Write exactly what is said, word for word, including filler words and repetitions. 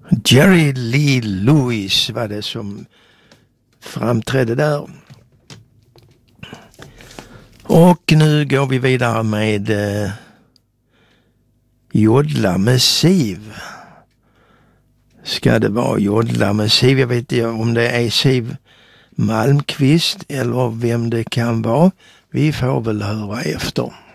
Jerry Lee Lewis var det som framträdde där. Och nu går vi vidare med eh, Jodla med Siv. Ska det vara Jodla med Siv? Jag vet inte om det är Siv Malmqvist eller vem det kan vara. Vi får väl höra efter.